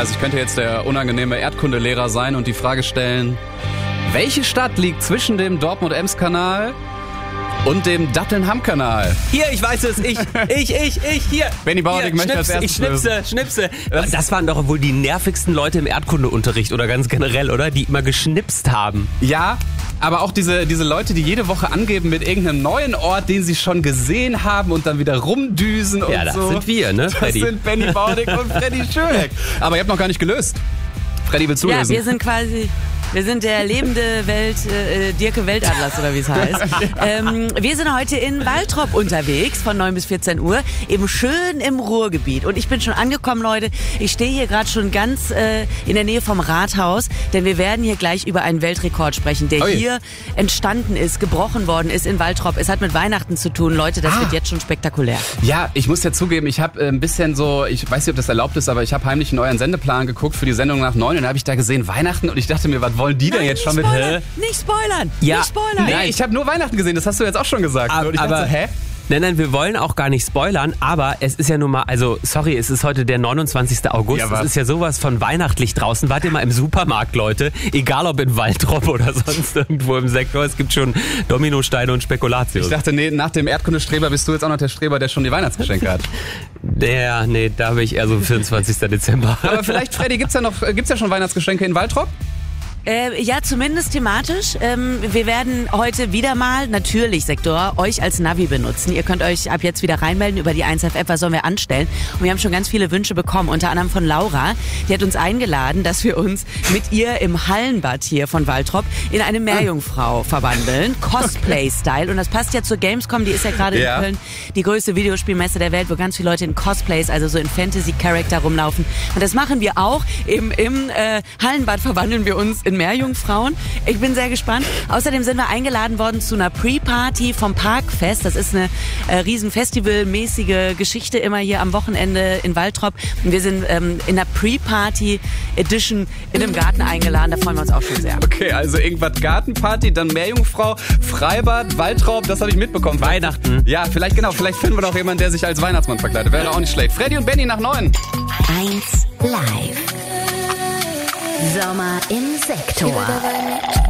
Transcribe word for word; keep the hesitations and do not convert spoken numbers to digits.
Also ich könnte jetzt der unangenehme Erdkundelehrer sein und die Frage stellen, welche Stadt liegt zwischen dem Dortmund-Ems-Kanal und dem Datteln-Hamm-Kanal? Hier, ich weiß es, ich, ich, ich, ich, hier. Benny Baudig möchte als erstes Ich schnipse, schnipse. Das waren doch wohl die nervigsten Leute im Erdkundeunterricht oder ganz generell, oder? Die immer geschnipst haben. Ja, aber auch diese, diese Leute, die jede Woche angeben mit irgendeinem neuen Ort, den sie schon gesehen haben und dann wieder rumdüsen und so. Ja, das sind wir, ne, Freddy? Das sind Benny Baudig und Freddy Schöneck. Aber ihr habt noch gar nicht gelöst. Freddy, willst du Ja, lösen? wir sind quasi... Wir sind der lebende Welt, äh, Dirke Weltatlas oder wie es heißt. Ähm, wir sind heute in Waltrop unterwegs von neun bis vierzehn Uhr, eben schön im Ruhrgebiet. Und ich bin schon angekommen, Leute. Ich stehe hier gerade schon ganz äh, in der Nähe vom Rathaus, denn wir werden hier gleich über einen Weltrekord sprechen, der Oi. hier entstanden ist, gebrochen worden ist in Waltrop. Es hat mit Weihnachten zu tun, Leute, das Ah. wird jetzt schon spektakulär. Ja, ich muss ja zugeben, ich habe äh, ein bisschen so, ich weiß nicht, ob das erlaubt ist, aber ich habe heimlich in euren Sendeplan geguckt für die Sendung nach neun und da habe ich da gesehen Weihnachten und ich dachte mir, was wollen die denn Nein, jetzt nicht schon mit... spoilern, nicht spoilern, Ja. nicht spoilern. Nee, ich habe nur Weihnachten gesehen, das hast du jetzt auch schon gesagt. Aber, und ich dachte aber so, hä? Nein, nein, wir wollen auch gar nicht spoilern, aber es ist ja nun mal, also sorry, es ist heute der neunundzwanzigsten August, Ja, es was? ist ja sowas von weihnachtlich draußen. Wart ihr mal im Supermarkt, Leute, egal ob in Waltrop oder sonst irgendwo im Sektor, es gibt schon Dominosteine und Spekulatius. Ich dachte, nee, nach dem Erdkundestreber bist du jetzt auch noch der Streber, der schon die Weihnachtsgeschenke hat. Ja, nee, da habe ich eher so vierundzwanzigsten Dezember. Aber vielleicht, Freddy, gibt's ja noch, äh, gibt's ja schon Weihnachtsgeschenke in Waltrop? Äh, ja, zumindest thematisch. Ähm, wir werden heute wieder mal, natürlich Sektor, euch als Navi benutzen. Ihr könnt euch ab jetzt wieder reinmelden über die eins F F, was sollen wir anstellen. Und wir haben schon ganz viele Wünsche bekommen, unter anderem von Laura. Die hat uns eingeladen, dass wir uns mit ihr im Hallenbad hier von Waltrop in eine Meerjungfrau verwandeln. Cosplay-Style. Und das passt ja zur Gamescom, die ist ja gerade Ja. in Köln. Die größte Videospielmesse der Welt, wo ganz viele Leute in Cosplays, also so in Fantasy-Charakter rumlaufen. Und das machen wir auch. Im, im äh, Hallenbad verwandeln wir uns in Meerjungfrauen. Ich bin sehr gespannt. Außerdem sind wir eingeladen worden zu einer Pre-Party vom Parkfest. Das ist eine äh, riesen Festivalmäßige Geschichte immer hier am Wochenende in Waltrop. Und wir sind ähm, in der Pre-Party-Edition in einem Garten eingeladen. Da freuen wir uns auch schon sehr. Okay, also irgendwas Gartenparty, dann Meerjungfrau, Freibad, Waltraub, das habe ich mitbekommen. Weihnachten. Ja, vielleicht genau, vielleicht finden wir doch jemanden, der sich als Weihnachtsmann verkleidet. Wäre auch nicht schlecht. Freddy und Benny nach neun. eins Live. Sommer im Sektor.